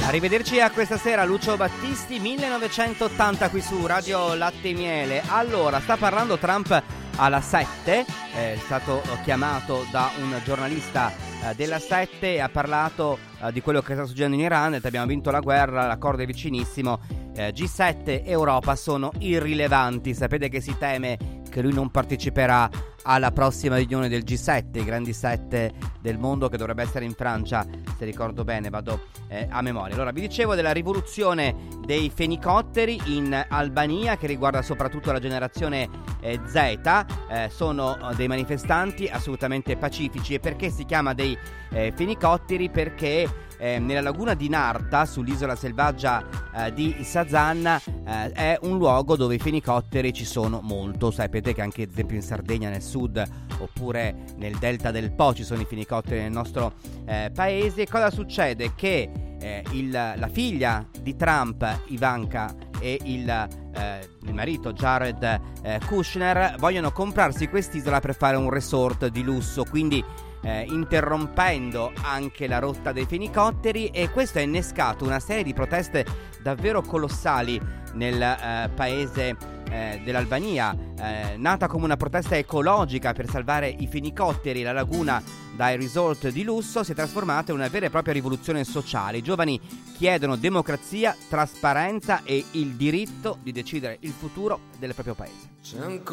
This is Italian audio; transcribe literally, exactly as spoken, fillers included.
Arrivederci a questa sera, Lucio Battisti, millenovecentottanta qui su Radio Latte e Miele. Allora, sta parlando Trump alla sette, è stato chiamato da un giornalista eh, della sette e ha parlato eh, di quello che sta succedendo in Iran. Abbiamo vinto la guerra, l'accordo è vicinissimo, eh, G sette e Europa sono irrilevanti. Sapete che si teme che lui non parteciperà alla prossima riunione del G sette, i grandi sette del mondo, che dovrebbe essere in Francia, se ricordo bene, vado eh, a memoria. Allora, vi dicevo della rivoluzione dei fenicotteri in Albania, che riguarda soprattutto la generazione eh, Z. Eh, sono dei manifestanti assolutamente pacifici. E perché si chiama dei eh, fenicotteri? Perché Eh, nella laguna di Narta, sull'isola selvaggia eh, di Sazan, eh, è un luogo dove i fenicotteri ci sono molto. Sapete che anche ad esempio in Sardegna, nel sud, oppure nel delta del Po ci sono i fenicotteri nel nostro eh, paese. Cosa succede? Che eh, il, la figlia di Trump, Ivanka, e il, eh, il marito Jared eh, Kushner vogliono comprarsi quest'isola per fare un resort di lusso, quindi Eh, interrompendo anche la rotta dei fenicotteri, e questo ha innescato una serie di proteste davvero colossali nel eh, paese eh, dell'Albania, eh, nata come una protesta ecologica per salvare i fenicotteri e la laguna dai resort di lusso, si è trasformata in una vera e propria rivoluzione sociale. I giovani chiedono democrazia, trasparenza e il diritto di decidere il futuro del proprio paese.